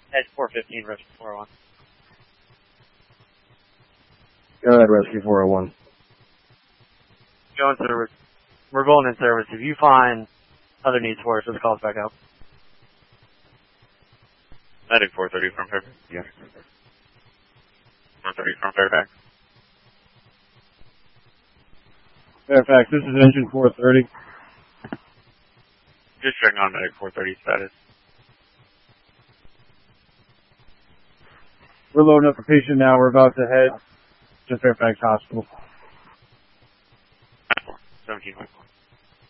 Edge 415, Rescue 401. Go ahead, Rescue 401. We're going in service. If you find other needs for us, just call us back out. Medic 430 from Fairfax. Yeah. 430 from Fairfax. Fairfax, this is engine 430. Just checking on Medic 430 status. We're loading up a patient now. We're about to head to Fairfax Hospital.